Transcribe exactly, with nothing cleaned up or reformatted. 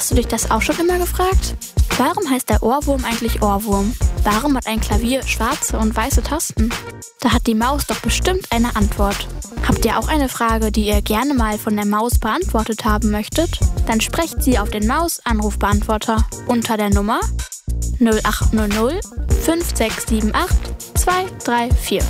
Hast du dich das auch schon immer gefragt? Warum heißt der Ohrwurm eigentlich Ohrwurm? Warum hat ein Klavier schwarze und weiße Tasten? Da hat die Maus doch bestimmt eine Antwort. Habt ihr auch eine Frage, die ihr gerne mal von der Maus beantwortet haben möchtet? Dann sprecht sie auf den Maus-Anrufbeantworter unter der Nummer null acht null null fünf sechs sieben acht zwei drei vier.